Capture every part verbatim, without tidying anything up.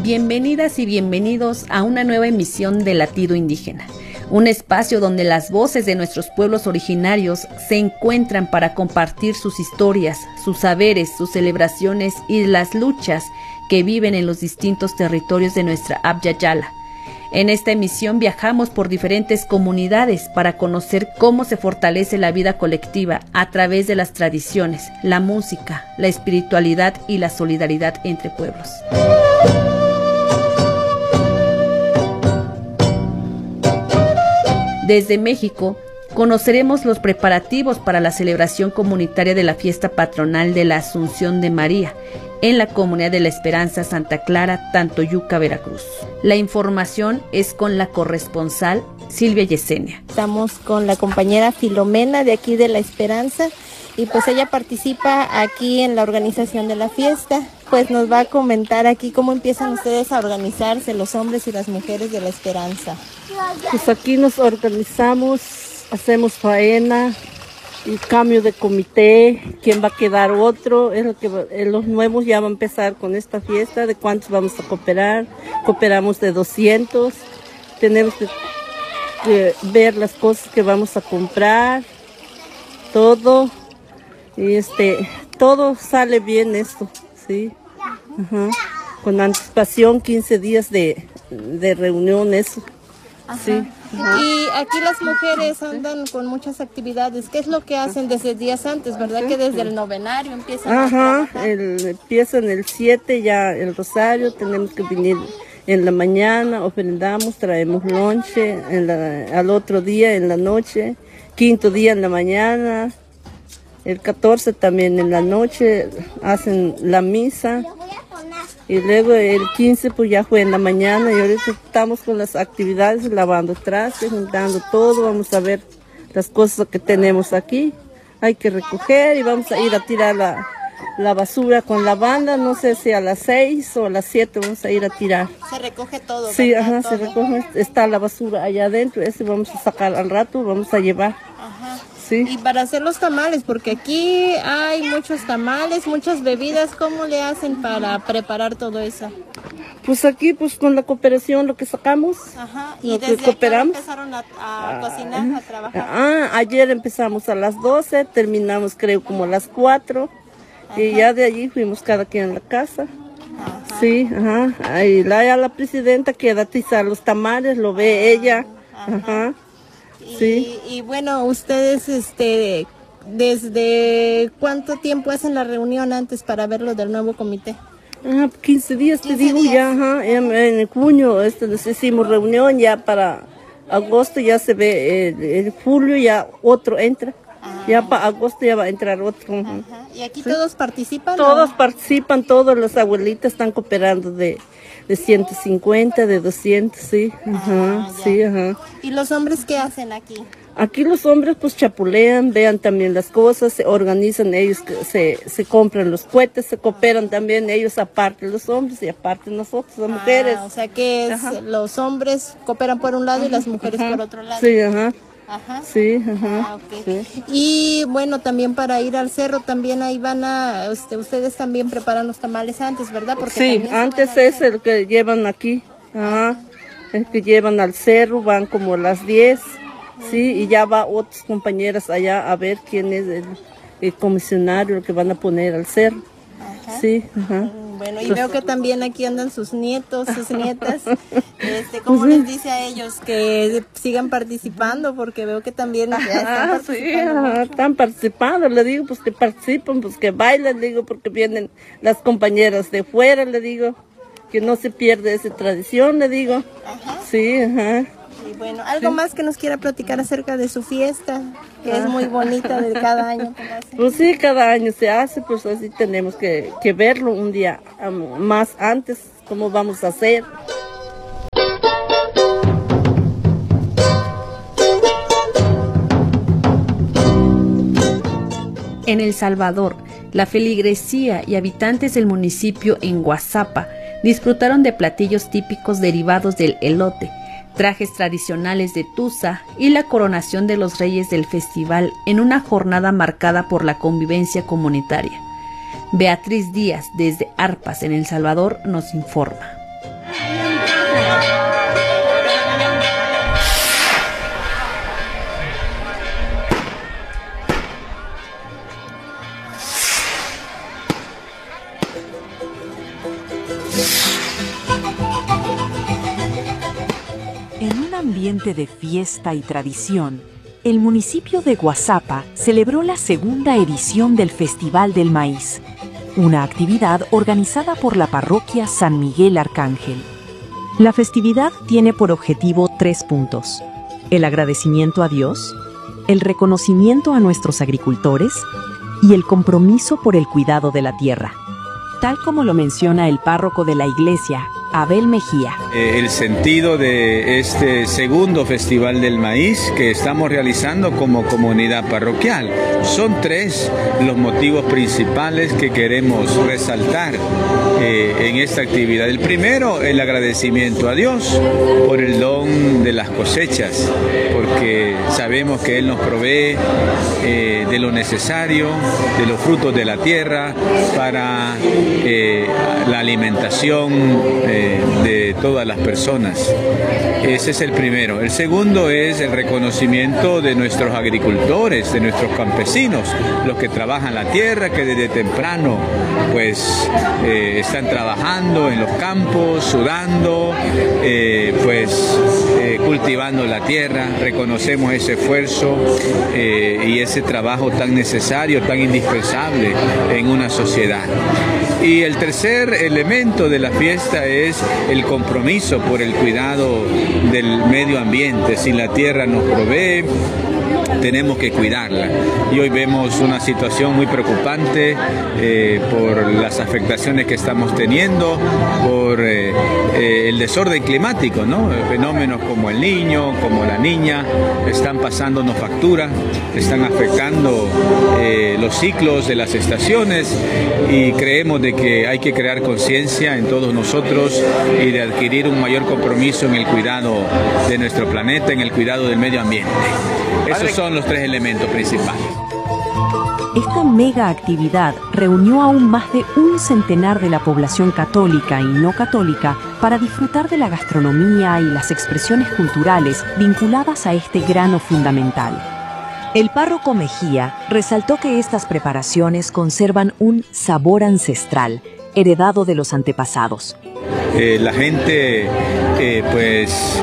Bienvenidas y bienvenidos a una nueva emisión de Latido Indígena, un espacio donde las voces de nuestros pueblos originarios se encuentran para compartir sus historias, sus saberes, sus celebraciones y las luchas que viven en los distintos territorios de nuestra Abya Yala. En esta emisión viajamos por diferentes comunidades para conocer cómo se fortalece la vida colectiva a través de las tradiciones, la música, la espiritualidad y la solidaridad entre pueblos. Desde México, conoceremos los preparativos para la celebración comunitaria de la fiesta patronal de la Asunción de María en la Comunidad de la Esperanza Santa Clara, Tantoyuca, Veracruz. La información es con la corresponsal Silvia Yesenia. Estamos con la compañera Filomena de aquí de La Esperanza y pues ella participa aquí en la organización de la fiesta. Pues nos va a comentar aquí cómo empiezan ustedes a organizarse los hombres y las mujeres de La Esperanza. Pues aquí nos organizamos, hacemos faena y cambio de comité, quién va a quedar otro, es lo que los nuevos ya van a empezar con esta fiesta, de cuántos vamos a cooperar, cooperamos de doscientos, tenemos que, que ver las cosas que vamos a comprar, todo, y este, todo sale bien esto, sí, ajá. Con anticipación, quince días de, de reunión, eso. Ajá. Sí. Ajá. Y aquí las mujeres andan con muchas actividades. ¿Qué es lo que hacen desde días antes, verdad? Que desde el novenario empiezan Ajá, a trabajar. el, empiezan el siete ya el rosario, tenemos que venir en la mañana, ofrendamos, traemos lonche, en la, al otro día en la noche, quinto día en la mañana, el catorce también en la noche, hacen la misa. Y luego el quince pues ya fue en la mañana y ahorita estamos con las actividades, lavando trastes, juntando todo, vamos a ver las cosas que tenemos aquí. Hay que recoger y vamos a ir a tirar la, la basura con la banda, no sé si a las seis o a las siete vamos a ir a tirar. Se recoge todo, Sí, ¿verdad? ajá, Todo. se recoge, está la basura allá adentro, ese vamos a sacar al rato, vamos a llevar. Ajá. Sí. Y para hacer los tamales, porque aquí hay muchos tamales, muchas bebidas, ¿cómo le hacen para preparar todo eso? Pues aquí pues con la cooperación lo que sacamos, Ajá. ¿Y lo que desde qué hora cooperamos. empezaron a, a cocinar, a trabajar? Ah, ayer empezamos a las doce, terminamos creo como a las cuatro. Ajá. Y ya de allí fuimos cada quien a la casa. Ajá. Sí, ajá. Ahí la, ya la presidenta queda a atizar los tamales, lo ve ah, ella. Ajá. Ajá. Y, sí. y bueno, ustedes, este, ¿desde cuánto tiempo hacen la reunión antes para ver lo del nuevo comité? Ah, quince días te digo días. ya, ajá. En, en junio este, nos hicimos reunión, ya para agosto ya se ve, eh, en julio ya otro entra. Ah. Ya para agosto ya va a entrar otro. Ajá. ¿Y aquí sí. todos participan? Todos ¿no? participan, todos las abuelitas están cooperando de, de ciento cincuenta, de doscientos, sí. Ajá, ah, sí, ajá. ¿Y los hombres qué hacen aquí? Aquí los hombres pues chapulean, vean también las cosas, se organizan ellos, se, se compran los cohetes, se cooperan también ellos aparte los hombres y aparte nosotros las ah, mujeres. O sea que es, los hombres cooperan por un lado y las mujeres ajá. por otro lado. Sí, ajá. Ajá. Sí, ajá. Ah, okay. Sí. Y bueno, también para ir al cerro también ahí van a, este, ustedes también preparan los tamales antes, ¿verdad? Porque sí, antes es el que llevan aquí, ajá, el que llevan al cerro, van como a las diez, uh-huh. sí, y ya va otras compañeras allá a ver quién es el, el comisionario que van a poner al cerro, ajá. sí, ajá. Bueno, y veo que también aquí andan sus nietos, sus nietas. Este, ¿Cómo les dice a ellos que sigan participando? Porque veo que también ya están ah, participando. Sí, están participando, le digo, pues que participen, pues que bailen, le digo, porque vienen las compañeras de fuera, le digo, que no se pierde esa tradición, le digo. Ajá. Sí, ajá. Y bueno, ¿algo sí. más que nos quiera platicar acerca de su fiesta? Que es muy bonita de cada año. Pues sí, cada año se hace, pues así tenemos que, que verlo un día um, más antes, cómo vamos a hacer. En El Salvador, la feligresía y habitantes del municipio en Guazapa disfrutaron de platillos típicos derivados del elote, trajes tradicionales de Tusa y la coronación de los reyes del festival en una jornada marcada por la convivencia comunitaria. Beatriz Díaz, desde Arpas, en El Salvador, nos informa. ambiente de fiesta y tradición, el municipio de Guazapa celebró la segunda edición del Festival del Maíz, una actividad organizada por la parroquia San Miguel Arcángel. La festividad tiene por objetivo tres puntos: el agradecimiento a Dios, el reconocimiento a nuestros agricultores y el compromiso por el cuidado de la tierra, tal como lo menciona el párroco de la iglesia, Abel Mejía. Eh, el sentido de este segundo Festival del Maíz que estamos realizando como comunidad parroquial. Son tres los motivos principales que queremos resaltar eh, en esta actividad. El primero, el agradecimiento a Dios por el don de las cosechas, porque sabemos que Él nos provee eh, de lo necesario, de los frutos de la tierra, para eh, la alimentación eh, de todas las personas. Ese es el primero. El segundo es el reconocimiento de nuestros agricultores, de nuestros campesinos, los que trabajan la tierra, que desde temprano pues eh, están trabajando en los campos, sudando, eh, pues eh, cultivando la tierra. Reconocemos ese esfuerzo eh, y ese trabajo tan necesario, tan indispensable en una sociedad. Y el tercer elemento de la fiesta es el compromiso por el cuidado del medio ambiente. Si la tierra nos provee, tenemos que cuidarla. Y hoy vemos una situación muy preocupante eh, por las afectaciones que estamos teniendo, por eh, eh, el desorden climático, ¿no? Fenómenos como el niño, como la niña, están pasándonos factura, están afectando eh, los ciclos de las estaciones, y creemos de que hay que crear conciencia en todos nosotros y de adquirir un mayor compromiso en el cuidado de nuestro planeta, en el cuidado del medio ambiente. Esos son los tres elementos principales. Esta mega actividad reunió a aún más de un centenar de la población católica y no católica para disfrutar de la gastronomía y las expresiones culturales vinculadas a este grano fundamental. El párroco Mejía resaltó que estas preparaciones conservan un sabor ancestral, heredado de los antepasados. Eh, la gente eh, pues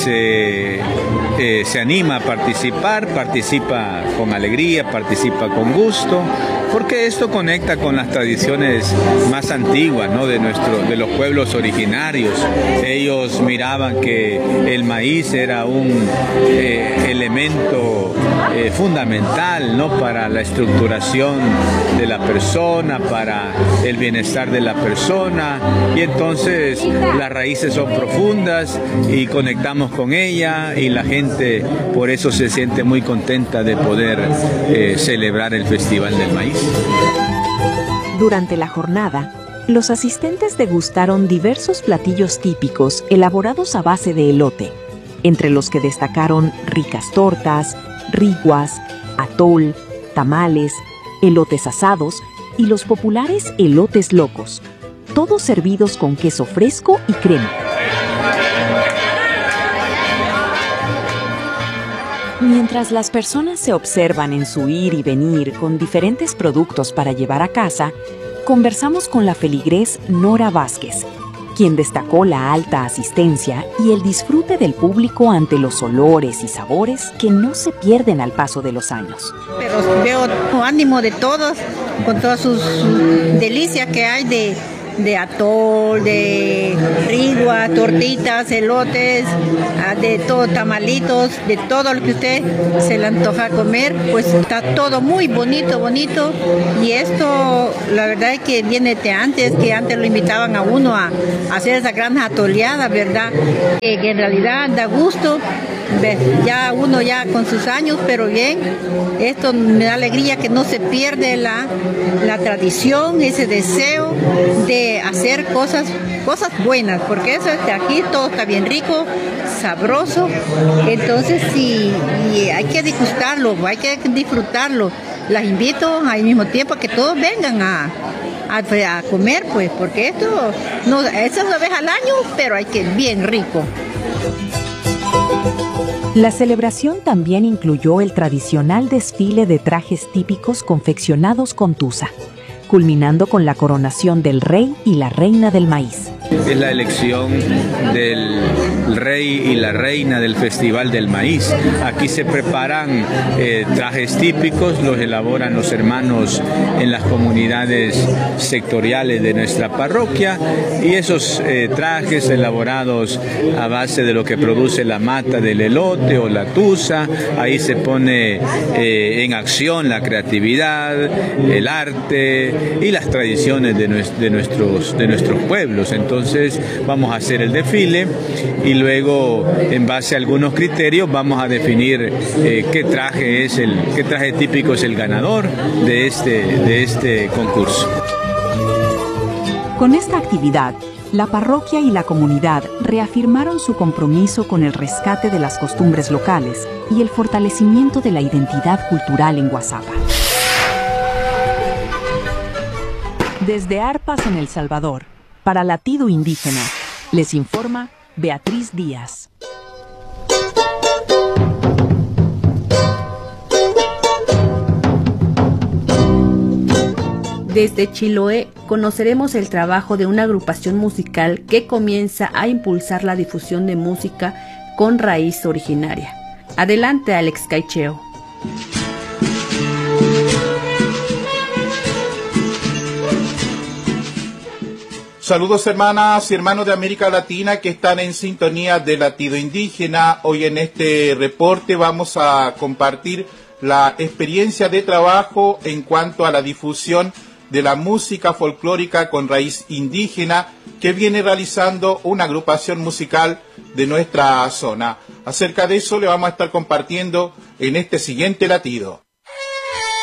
se, eh, se anima a participar, participa con alegría, participa con gusto, porque esto conecta con las tradiciones más antiguas, ¿no? de, nuestro, de los pueblos originarios. Ellos miraban que el maíz era un eh, elemento eh, fundamental, ¿no? para la estructuración de la persona, para el bienestar de la persona, y entonces las raíces son profundas y conectamos con ella, y la gente por eso se siente muy contenta de poder eh, celebrar el Festival del Maíz. Durante la jornada, los asistentes degustaron diversos platillos típicos elaborados a base de elote, entre los que destacaron ricas tortas, riguas, atol, tamales, elotes asados y los populares elotes locos, todos servidos con queso fresco y crema. Mientras las personas se observan en su ir y venir con diferentes productos para llevar a casa, conversamos con la feligrés Nora Vázquez, quien destacó la alta asistencia y el disfrute del público ante los olores y sabores que no se pierden al paso de los años. Pero veo ánimo de todos, con todas sus delicias que hay de... de atol, de rigua, tortitas, elotes, de todo, tamalitos, de todo lo que usted se le antoja comer, pues está todo muy bonito, bonito. Y esto, la verdad es que viene de antes, que antes lo invitaban a uno a, a hacer esa gran atoleada, ¿verdad? Que, que en realidad da gusto. Ya uno ya con sus años, pero bien, esto me da alegría que no se pierde la, la tradición, ese deseo de hacer cosas, cosas buenas, porque eso es que aquí todo está bien rico, sabroso, entonces sí, y hay que disfrutarlo, hay que disfrutarlo. Las invito al mismo tiempo a que todos vengan a, a, a comer, pues, porque esto no, es una vez al año, pero hay que bien rico. La celebración también incluyó el tradicional desfile de trajes típicos confeccionados con tusa, culminando con la coronación del rey y la reina del maíz. Es la elección del rey y la reina del Festival del Maíz. Aquí se preparan eh, trajes típicos, los elaboran los hermanos en las comunidades sectoriales de nuestra parroquia, y esos eh, trajes elaborados a base de lo que produce la mata del elote o la tusa, ahí se pone eh, en acción la creatividad, el arte y las tradiciones de, nues de, nuestros, de nuestros pueblos. Entonces vamos a hacer el desfile y luego, en base a algunos criterios, vamos a definir eh, qué traje es el, qué traje típico es el ganador de este, de este concurso. Con esta actividad, la parroquia y la comunidad reafirmaron su compromiso con el rescate de las costumbres locales y el fortalecimiento de la identidad cultural en Guazapa. Desde Arpas en El Salvador, para Latido Indígena, les informa Beatriz Díaz. Desde Chiloé conoceremos el trabajo de una agrupación musical que comienza a impulsar la difusión de música con raíz originaria. Adelante, Alex Caicheo. Saludos hermanas y hermanos de América Latina que están en sintonía de Latido Indígena. Hoy en este reporte vamos a compartir la experiencia de trabajo en cuanto a la difusión de la música folclórica con raíz indígena que viene realizando una agrupación musical de nuestra zona. Acerca de eso le vamos a estar compartiendo en este siguiente latido.